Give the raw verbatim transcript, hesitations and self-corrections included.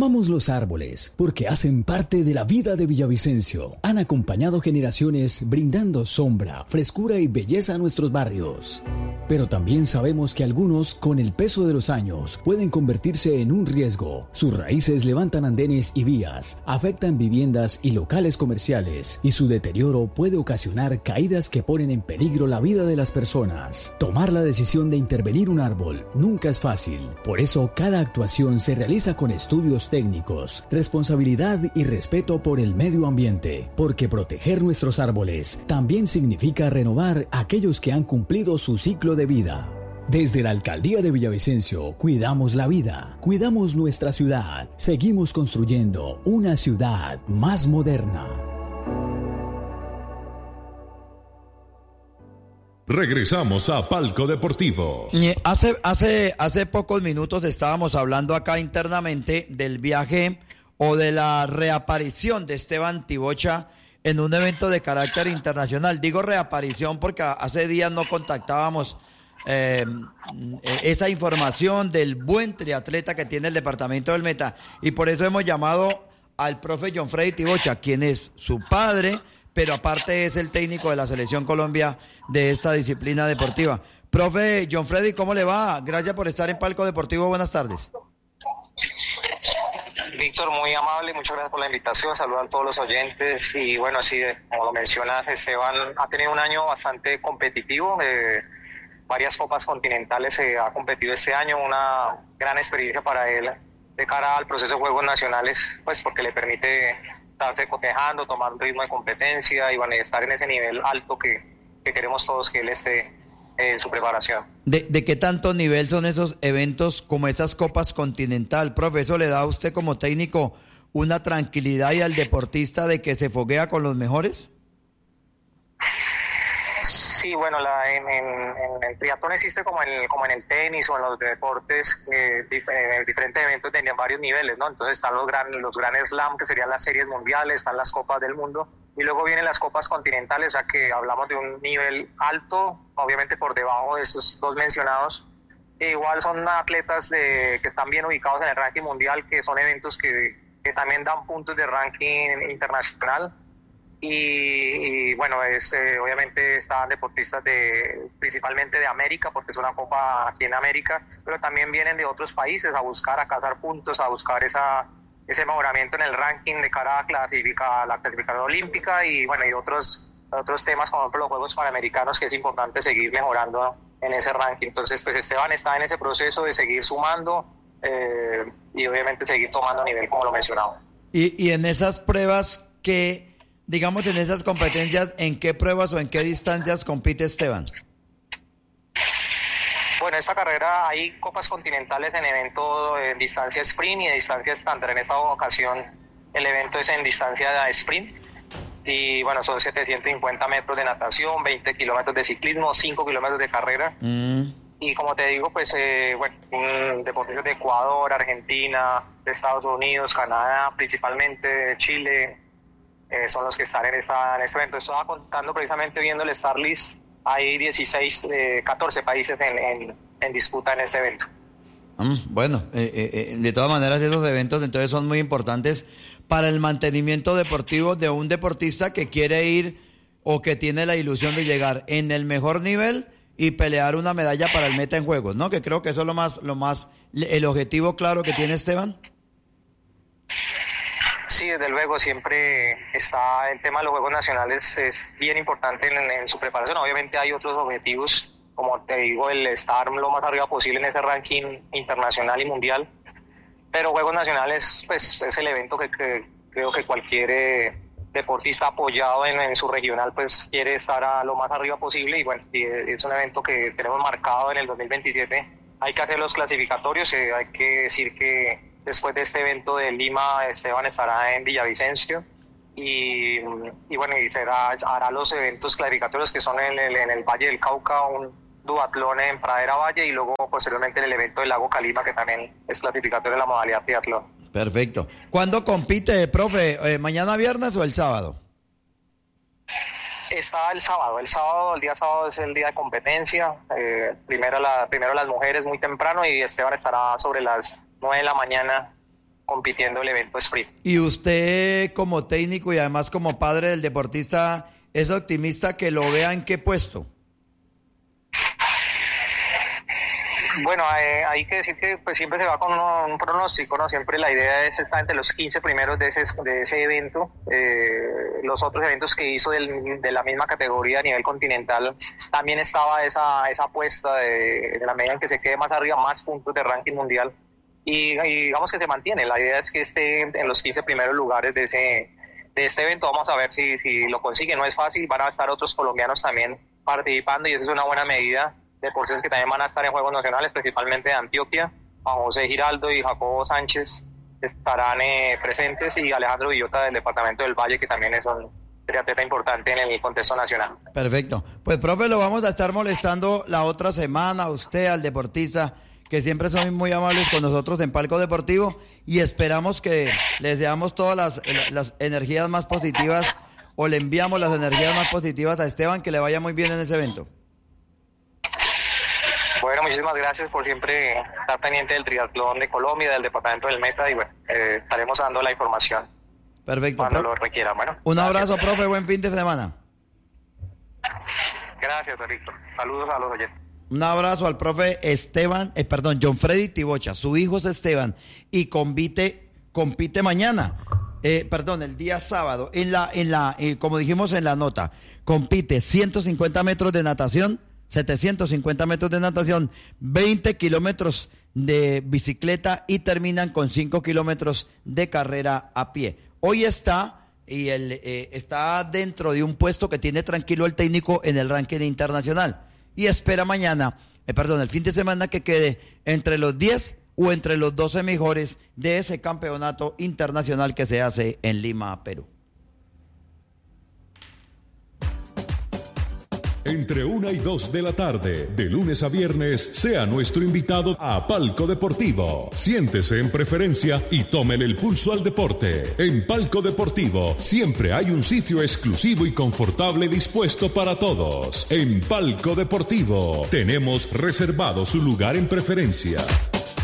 Amamos los árboles porque hacen parte de la vida de Villavicencio. Han acompañado generaciones brindando sombra, frescura y belleza a nuestros barrios. Pero también sabemos que algunos, con el peso de los años, pueden convertirse en un riesgo. Sus raíces levantan andenes y vías, afectan viviendas y locales comerciales, y su deterioro puede ocasionar caídas que ponen en peligro la vida de las personas. Tomar la decisión de intervenir un árbol nunca es fácil. Por eso, cada actuación se realiza con estudios técnicos, responsabilidad y respeto por el medio ambiente, porque proteger nuestros árboles también significa renovar aquellos que han cumplido su ciclo de vida. Desde la Alcaldía de Villavicencio, cuidamos la vida, cuidamos nuestra ciudad, seguimos construyendo una ciudad más moderna. Regresamos a Palco Deportivo. Hace, hace, hace pocos minutos estábamos hablando acá internamente del viaje o de la reaparición de Esteban Tibocha en un evento de carácter internacional. Digo reaparición porque hace días no contactábamos eh, esa información del buen triatleta que tiene el departamento del Meta, y por eso hemos llamado al profe John Freddy Tibocha, quien es su padre, pero aparte es el técnico de la Selección Colombia de esta disciplina deportiva. Profe John Freddy, ¿cómo le va? Gracias por estar en Palco Deportivo, buenas tardes. Víctor, muy amable, muchas gracias por la invitación, saludos a todos los oyentes, y bueno, así como lo mencionas, Esteban ha tenido un año bastante competitivo, eh, varias copas continentales se eh, ha competido este año, una gran experiencia para él de cara al proceso de Juegos Nacionales, pues porque le permite estarse cotejando, tomar un ritmo de competencia y bueno, estar en ese nivel alto que, que queremos todos que él esté en su preparación. ¿De, ¿De qué tanto nivel son esos eventos como esas copas continental, profe? ¿Eso le da a usted como técnico una tranquilidad y al deportista de que se foguea con los mejores? Sí, bueno, la, en, en, en el triatlón existe como en, como en el tenis o en los deportes, eh, dif- diferentes eventos tenían varios niveles, ¿no? Entonces están los gran, los Grand Slam, que serían las series mundiales, están las copas del mundo, y luego vienen las copas continentales, o sea que hablamos de un nivel alto, obviamente por debajo de estos dos mencionados. E igual son atletas de, que están bien ubicados en el ranking mundial, que son eventos que, que también dan puntos de ranking internacional. Y, y bueno, es eh, obviamente están deportistas de principalmente de América, porque es una copa aquí en América, pero también vienen de otros países a buscar, a cazar puntos, a buscar esa ese mejoramiento en el ranking de cara a clasificar, la clasificación olímpica y bueno, y otros otros temas como por ejemplo los Juegos Panamericanos, que es importante seguir mejorando en ese ranking. Entonces pues Esteban está en ese proceso de seguir sumando eh, y obviamente seguir tomando nivel, como lo mencionaba. Y, y en esas pruebas que digamos, en esas competencias, ¿en qué pruebas o en qué distancias compite Esteban? Bueno, esta carrera hay copas continentales en evento en distancia sprint y de distancia estándar. En esta ocasión el evento es en distancia sprint y bueno, son setecientos cincuenta metros de natación, veinte kilómetros de ciclismo, cinco kilómetros de carrera. Mm. Y como te digo, pues eh, bueno, deportistas de Ecuador, Argentina, de Estados Unidos, Canadá, principalmente de Chile, Eh, son los que están en, esta, en este evento. Estaba contando precisamente viendo el Star List, hay dieciséis, eh, catorce países en, en, en disputa en este evento. Mm, bueno, eh, eh, de todas maneras esos eventos entonces son muy importantes para el mantenimiento deportivo de un deportista que quiere ir o que tiene la ilusión de llegar en el mejor nivel y pelear una medalla para el Meta en Juegos, ¿no? Que creo que eso es lo más, lo más, el objetivo claro que tiene Esteban. Sí, desde luego, siempre está el tema de los Juegos Nacionales, es bien importante en, en su preparación. Obviamente hay otros objetivos, como te digo, el estar lo más arriba posible en ese ranking internacional y mundial, pero Juegos Nacionales pues es el evento que, que creo que cualquier eh, deportista apoyado en, en su regional pues quiere estar a lo más arriba posible, y bueno, y es un evento que tenemos marcado en el dos mil veintisiete. Hay que hacer los clasificatorios, eh, hay que decir que después de este evento de Lima, Esteban estará en Villavicencio y, y bueno, y será, hará los eventos clasificatorios que son en el, en el Valle del Cauca, un duatlón en Pradera Valle y luego posteriormente en el evento del Lago Calima, que también es clasificatorio de la modalidad triatlón. Perfecto. ¿Cuándo compite, profe? Eh, ¿Mañana viernes o el sábado? Está el sábado, el sábado, el día sábado es el día de competencia, eh, primero, la, primero las mujeres muy temprano y Esteban estará sobre las nueve de la mañana compitiendo el evento sprint. Y usted como técnico y además como padre del deportista, ¿es optimista que lo vea en qué puesto? Bueno, eh, hay que decir que pues siempre se va con un, un pronóstico, ¿no? Siempre la idea es estar entre los quince primeros de ese, de ese evento. Eh, los otros eventos que hizo del, de la misma categoría a nivel continental, también estaba esa, esa apuesta de, de la medida en que se quede más arriba, más puntos de ranking mundial. Y, y digamos que se mantiene. La idea es que esté en los quince primeros lugares de ese de este evento. Vamos a ver si, si lo consigue. No es fácil, van a estar otros colombianos también participando y esa es una buena medida. Deportes que también van a estar en Juegos Nacionales, principalmente de Antioquia. Juan José Giraldo y Jacobo Sánchez estarán eh, presentes, y Alejandro Villota del departamento del Valle, que también es un triatleta importante en el contexto nacional. Perfecto. Pues, profe, lo vamos a estar molestando la otra semana, a usted, al deportista, que siempre son muy amables con nosotros en Palco Deportivo, y esperamos que les deamos todas las, las energías más positivas, o le enviamos las energías más positivas a Esteban, que le vaya muy bien en ese evento. Bueno, muchísimas gracias por siempre estar pendiente del triatlón de Colombia, del departamento del Meta, y bueno, eh, estaremos dando la información. Perfecto. Cuando Pro- lo requiera. Bueno, un gracias. abrazo, profe, buen fin de semana. Gracias, Víctor. Saludos a los oyentes. Un abrazo al profe Esteban, eh, perdón, John Freddy Tibocha. Su hijo es Esteban y compite, compite mañana. Eh, perdón, el día sábado, en la, en la, eh, como dijimos en la nota, compite ciento cincuenta metros de natación, setecientos cincuenta metros de natación, veinte kilómetros de bicicleta y terminan con cinco kilómetros de carrera a pie. Hoy está y el, eh, está dentro de un puesto que tiene tranquilo el técnico en el ranking internacional y espera mañana, eh, perdón, el fin de semana que quede entre los diez o entre los doce mejores de ese campeonato internacional que se hace en Lima, Perú. Entre una y dos de la tarde, de lunes a viernes, sea nuestro invitado a Palco Deportivo. Siéntese en preferencia y tómele el pulso al deporte. En Palco Deportivo siempre hay un sitio exclusivo y confortable dispuesto para todos. En Palco Deportivo tenemos reservado su lugar en preferencia.